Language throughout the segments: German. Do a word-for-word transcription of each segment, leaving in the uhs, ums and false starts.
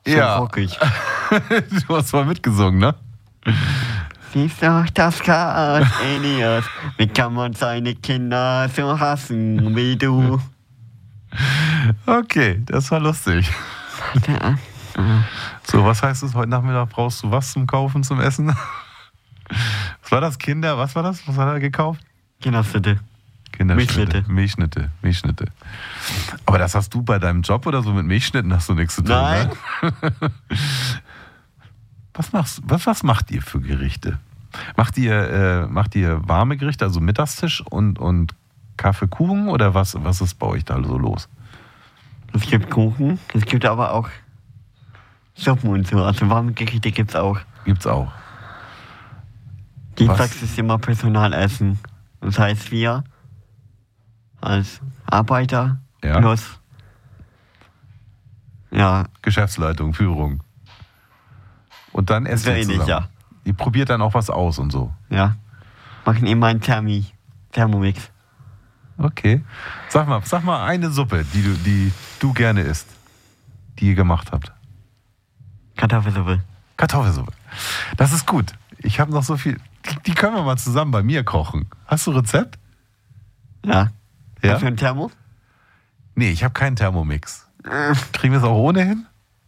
Schon ja. rockig. Du hast mal mitgesungen, ne? Siehst du das Chaos, Elias? Wie kann man seine Kinder so hassen wie du? Okay, das war lustig. Ja. So, was heißt es? Heute Nachmittag brauchst du was zum Kaufen, zum Essen? Was war das? Kinder? Was war das? Was hat er gekauft? Kinderschnitte. Kinderschnitte. Milchschnitte. Milchschnitte. Aber das hast du bei deinem Job oder so mit Milchschnitten hast du nichts zu tun, Nein. ne? Was machst, was, was macht ihr für Gerichte? Macht ihr, äh, macht ihr warme Gerichte, also Mittagstisch und, und Kaffee, Kuchen oder was, was ist bei euch da so los? Es gibt Kuchen, es gibt aber auch Suppen und so. Also warme Gerichte gibt's auch. Gibt's auch. Dienstags ist immer Personalessen. Das heißt, wir als Arbeiter Ja. plus ja, Geschäftsleitung, Führung. Und dann esst so ihr ähnlich, zusammen. ja. Ihr probiert dann auch was aus und so. Ja. Machen immer einen Thermi, Thermomix. Okay. Sag mal, sag mal eine Suppe, die du, die du gerne isst, die ihr gemacht habt. Kartoffelsuppe. Kartoffelsuppe. Das ist gut. Ich habe noch so viel. Die, die können wir mal zusammen bei mir kochen. Hast du Rezept? Ja. Ja? Hast du einen Thermo? Nee, ich habe keinen Thermomix. Kriegen wir es auch ohne hin?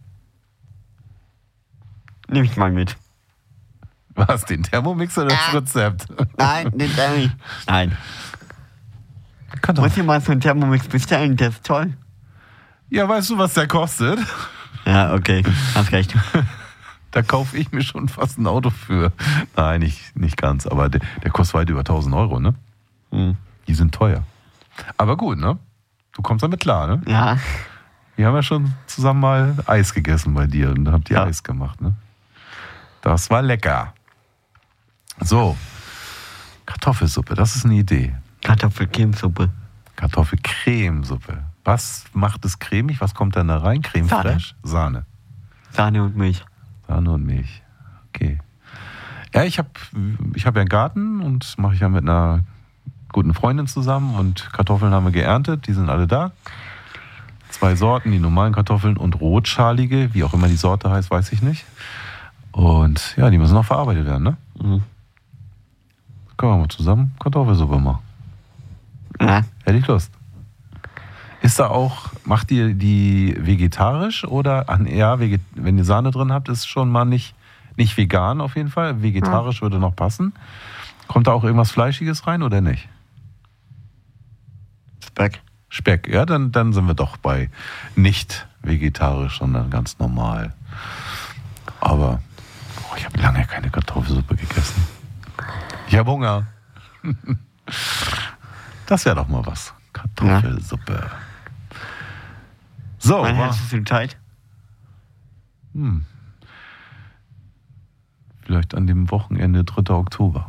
Nimm ich mal mit. Was, den Thermomix oder das Ah. Rezept? Nein, den Thermi. Nein. Kann doch. Muss ich mal so einen Thermomix bestellen, der ist toll. Ja, weißt du, was der kostet? Ja, okay. Hast recht. Da kaufe ich mir schon fast ein Auto für. Nein, nicht, nicht ganz, aber der, der kostet weit über tausend Euro, ne? Hm. Die sind teuer. Aber gut, ne? Du kommst damit klar, ne? Ja. Wir haben ja schon zusammen mal Eis gegessen bei dir und habt ihr Ja. Eis gemacht, ne? Das war lecker. So. Kartoffelsuppe, das ist eine Idee. Kartoffelcremesuppe. Kartoffelcremesuppe. Was macht es cremig? Was kommt dann da rein? Creme Sahne. fraiche? Sahne. Sahne und Milch. Sahne und Milch. Okay. Ja, ich habe ich hab ja einen Garten und mache ich ja mit einer guten Freundin zusammen und Kartoffeln haben wir geerntet, die sind alle da. Zwei Sorten, die normalen Kartoffeln und rotschalige, wie auch immer die Sorte heißt, weiß ich nicht. Und ja, die müssen noch verarbeitet werden, ne? Mhm. Können wir mal zusammen Kartoffelsuppe machen. Ja. Hätte ich Lust. Ist da auch, macht ihr die vegetarisch oder, ach, ja, veget, wenn ihr Sahne drin habt, ist schon mal nicht, nicht vegan auf jeden Fall. Vegetarisch würde noch passen. Kommt da auch irgendwas Fleischiges rein oder nicht? Speck. Speck, ja, dann, dann sind wir doch bei nicht vegetarisch, sondern ganz normal. Aber oh, ich habe lange keine Kartoffelsuppe gegessen. Ich habe Hunger. Das wäre doch mal was. Kartoffelsuppe. So, Wann war, hast du Zeit? hm. Vielleicht an dem Wochenende dritter Oktober.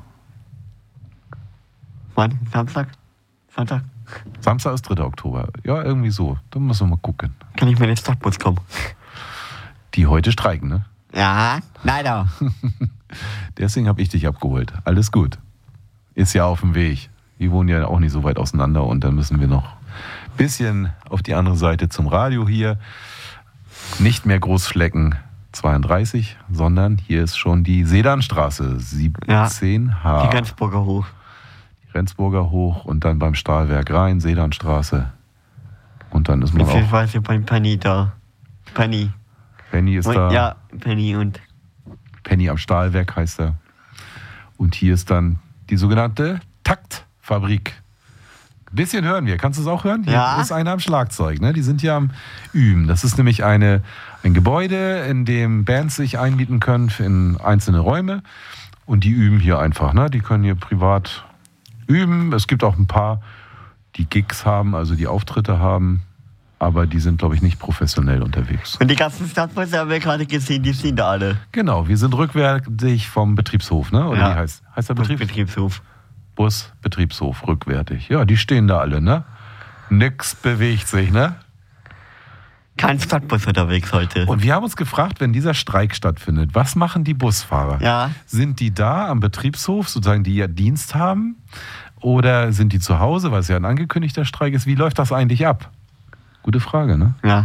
Wann? Samstag? Sonntag? Samstag ist dritter Oktober. Ja, irgendwie so. Da müssen wir mal gucken. Kann ich mit dem Stadtbus kommen? Die heute streiken, ne? Ja, leider. Deswegen habe ich dich abgeholt. Alles gut. Ist ja auf dem Weg. Wir wohnen ja auch nicht so weit auseinander und dann müssen wir noch ein bisschen auf die andere Seite zum Radio hier. Nicht mehr Großflecken zweiunddreißig, sondern hier ist schon die Sedanstraße siebzehn H. Die Rendsburger hoch. Die Rendsburger hoch und dann beim Stahlwerk rein, Sedanstraße. Und dann ist man auch... Beziehungsweise beim Penny da. Penny. Penny ist Und, da. ja, Penny und... Penny am Stahlwerk heißt er. Und hier ist dann die sogenannte Taktfabrik. Ein bisschen hören wir. Kannst du es auch hören? Hier Ja. ist einer am Schlagzeug. Ne? Die sind ja am Üben. Das ist nämlich eine, ein Gebäude, in dem Bands sich einmieten können in einzelne Räume. Und die üben hier einfach. Ne? Die können hier privat üben. Es gibt auch ein paar, die Gigs haben, also die Auftritte haben. Aber die sind, glaube ich, nicht professionell unterwegs. Und die ganzen Stadtbusse haben wir gerade gesehen, die sind da alle. Genau, wir sind rückwärtig vom Betriebshof, ne? Oder Ja. wie heißt, heißt der Betrieb? Betriebshof. Bus, Betriebshof, rückwärtig. Ja, die stehen da alle, ne? Nix bewegt sich, ne? Kein Stadtbus unterwegs heute. Und wir haben uns gefragt, wenn dieser Streik stattfindet, was machen die Busfahrer? Ja. Sind die da am Betriebshof, sozusagen, die ja Dienst haben? Oder sind die zu Hause, weil es ja ein angekündigter Streik ist? Wie läuft das eigentlich ab? Gute Frage, ne? Ja.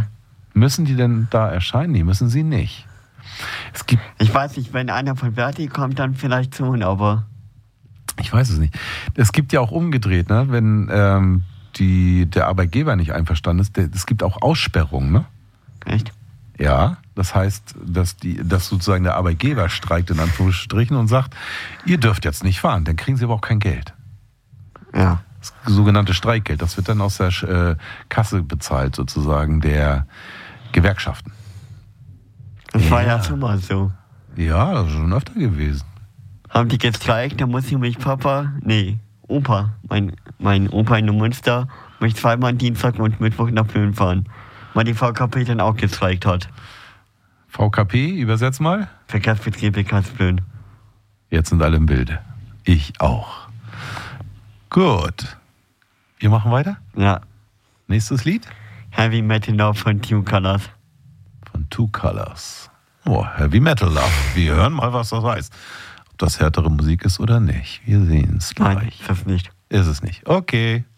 Müssen die denn da erscheinen? Nee, müssen sie nicht. Es gibt, Ich weiß nicht, wenn einer von Verdi kommt, dann vielleicht schon, aber ich weiß es nicht. Es gibt ja auch umgedreht, ne? Wenn ähm, die, der Arbeitgeber nicht einverstanden ist, der, es gibt auch Aussperrungen, ne? echt? Ja, das heißt, dass, die, dass sozusagen der Arbeitgeber streikt in Anführungsstrichen und sagt, ihr dürft jetzt nicht fahren, dann kriegen sie aber auch kein Geld. Ja. Das sogenannte Streikgeld, das wird dann aus der äh, Kasse bezahlt sozusagen der Gewerkschaften. Das war Ja. ja schon mal so. Ja, das ist schon öfter gewesen. Haben die gestreikt, dann muss ich mich Papa, nee, Opa, mein, mein Opa in Münster, mich zweimal Dienstag und Mittwoch nach Plön fahren, weil die V K P dann auch gestreikt hat. V K P, übersetz mal. Verkehrsbetriebe Kassplön. Jetzt sind alle im Bilde. Ich auch. Gut. Wir machen weiter? Ja. Nächstes Lied? Heavy Metal Love von Two Colors. Von Two Colors. Oh, Heavy Metal Love. Wir hören mal, was das heißt. Ob das härtere Musik ist oder nicht. Wir sehen es Nein, gleich. ist das nicht. Ist es nicht. Okay.